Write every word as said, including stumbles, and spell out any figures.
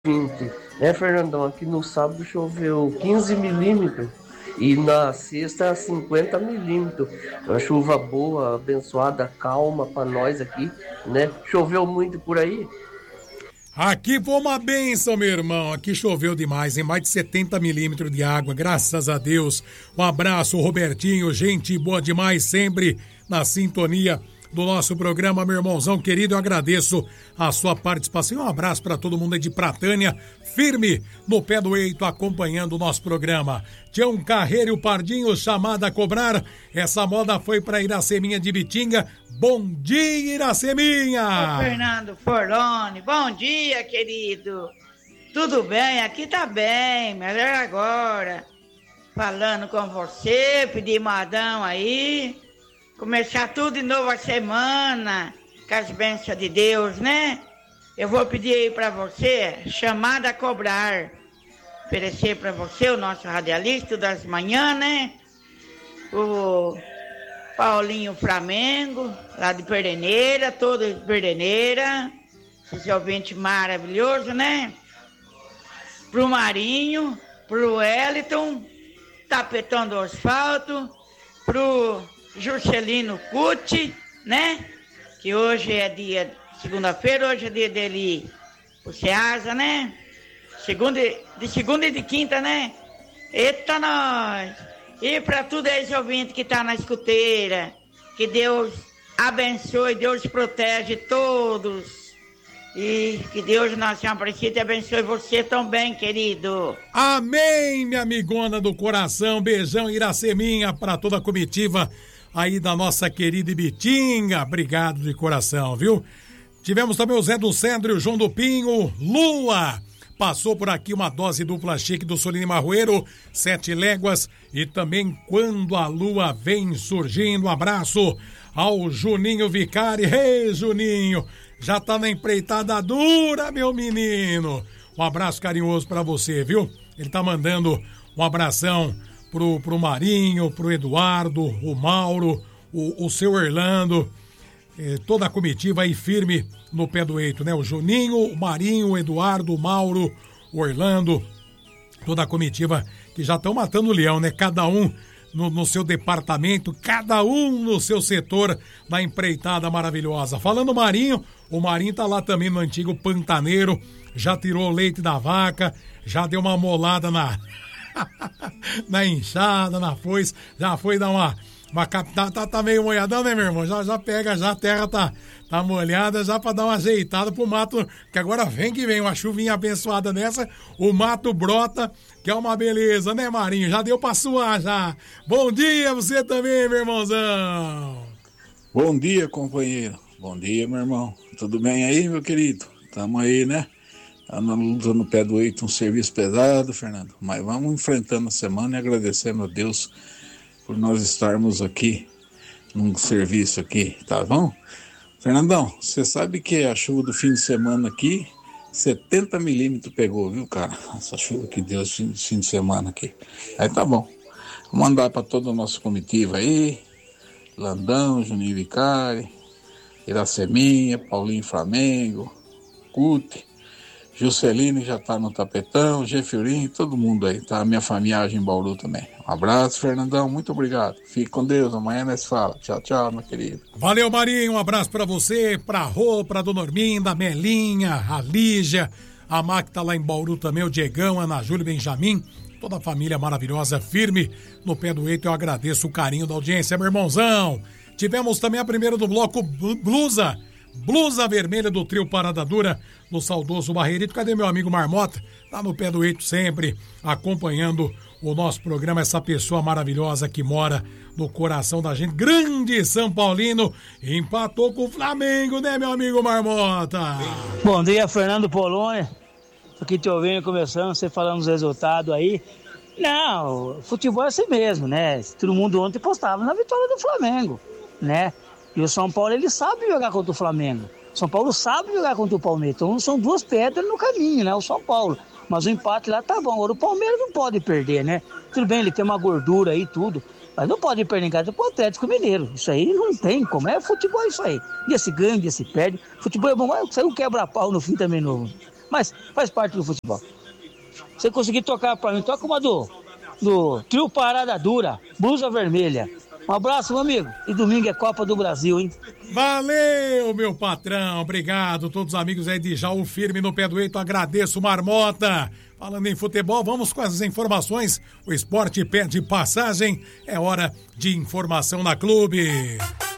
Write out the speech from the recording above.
vinte. É, Fernandão, aqui no sábado choveu quinze milímetros e na sexta cinquenta milímetros. Uma chuva boa, abençoada, calma para nós aqui, né? Choveu muito por aí? Aqui foi uma benção, meu irmão. Aqui choveu demais, em mais de setenta milímetros de água, graças a Deus. Um abraço, Robertinho, gente boa demais, sempre na sintonia do nosso programa, meu irmãozão querido. Eu agradeço a sua participação. Um abraço para todo mundo aí de Pratânia, firme no pé do eito, acompanhando o nosso programa. Tião Carreiro e o Pardinho, chamada a cobrar. Essa moda foi para Iraceminha de Bitinga. Bom dia, Iraceminha! Ô, Fernando Forlone, bom dia, querido. Tudo bem? Aqui tá bem, melhor agora. Falando com você, pedir modão aí. Começar tudo de novo a semana, com as bênçãos de Deus, né? Eu vou pedir aí pra você, chamada a cobrar. Oferecer pra você, o nosso radialista das manhãs, né? O Paulinho Flamengo, lá de Perdeneira, todo de Perdeneira. Esse ouvinte maravilhoso, né? Pro Marinho, pro Wellington, Tapetão do Asfalto, pro Juscelino Cuti, né? Que hoje é dia, segunda-feira, hoje é dia dele, o Ceasa, né? Segunda, de segunda e de quinta, né? Eita nós! E para tudo esse ouvinte que tá na escuteira, que Deus abençoe, Deus protege todos. E que Deus, Nossa Senhora Aparecida, abençoe você também, querido. Amém, minha amigona do coração. Beijão, Iraceminha, para toda a comitiva aí da nossa querida Ibitinga. Obrigado de coração, viu? Tivemos também o Zé do Cedro e o João do Pinho. Lua passou por aqui, uma dose dupla chique do Solino Marroeiro, Sete Léguas, e também Quando a Lua Vem Surgindo. Um abraço ao Juninho Vicari. Ei, Juninho, já tá na empreitada dura, meu menino. Um abraço carinhoso pra você, viu? Ele tá mandando um abração pro, pro Marinho, pro Eduardo, o Mauro, o, o seu Orlando, eh, toda a comitiva aí firme no pé do eito, né? O Juninho, o Marinho, o Eduardo, o Mauro, o Orlando, toda a comitiva que já estão matando o leão, né? Cada um no, no seu departamento, cada um no seu setor da empreitada maravilhosa. Falando o Marinho, o Marinho tá lá também no antigo Pantaneiro, já tirou o leite da vaca, já deu uma molada na na enxada, na foice, já foi dar uma uma tá, tá, tá meio molhadão, né, meu irmão? Já, já pega, já a terra tá, tá molhada, já pra dar uma ajeitada pro mato, que agora vem que vem uma chuvinha abençoada nessa, o mato brota, que é uma beleza, né, Marinho? Já deu pra suar, já. Bom dia você também, meu irmãozão. Bom dia, companheiro. Bom dia, meu irmão. Tudo bem aí, meu querido? Tamo aí, né? Tá na luta no pé do eito, um serviço pesado, Fernando. Mas vamos enfrentando a semana e agradecendo a Deus por nós estarmos aqui num serviço aqui, tá bom? Fernandão, você sabe que a chuva do fim de semana aqui, setenta milímetros pegou, viu, cara? Essa chuva que deu esse fim de semana aqui. Aí tá bom. Vou mandar para toda a nossa comitiva aí, Landão, Juninho Vicari, Iraceminha, Paulinho Flamengo, Cuti, Juscelino já tá no tapetão, Jefiorinho, todo mundo aí, tá? A minha família em Bauru também. Um abraço, Fernandão, muito obrigado. Fique com Deus, amanhã nós fala. Tchau, tchau, meu querido. Valeu, Marinho, um abraço pra você, pra Rô, pra Dona Orminda, a Melinha, a Lígia, a Má que tá lá em Bauru também, o Diegão, a Ana Júlia, Benjamin, toda a família maravilhosa, firme no pé do eito. Eu agradeço o carinho da audiência, meu irmãozão. Tivemos também a primeira do bloco, Blusa, Blusa vermelha do trio Parada Dura, no saudoso Barreirito. Cadê meu amigo Marmota? Tá no pé do eito sempre, acompanhando o nosso programa, essa pessoa maravilhosa que mora no coração da gente. Grande São Paulino, empatou com o Flamengo, né, meu amigo Marmota? Bom dia, Fernando Polônia. Aqui te ouvindo, começando, você falando os resultados aí. Não, futebol é assim mesmo, né? Todo mundo ontem postava na vitória do Flamengo, né? E o São Paulo, ele sabe jogar contra o Flamengo. São Paulo sabe jogar contra o Palmeiras. Então são duas pedras no caminho, né? O São Paulo. Mas o empate lá tá bom. Agora o Palmeiras não pode perder, né? Tudo bem, ele tem uma gordura aí e tudo. Mas não pode perder em casa pro Atlético Mineiro. Isso aí não tem como. É futebol isso aí. Dia se ganha, dia se perde. Futebol é bom, mas isso aí um quebra-pau no fim também no, Mas faz parte do futebol. Você conseguir tocar pra mim, toca uma do, do Trio Parada Dura, Blusa Vermelha. Um abraço, meu amigo. E domingo é Copa do Brasil, hein? Valeu, meu patrão. Obrigado. Todos os amigos aí de Jaú Firme no Pé do Eito. Agradeço, Marmota. Falando em futebol, vamos com as informações. O esporte pede passagem. É hora de informação na Clube.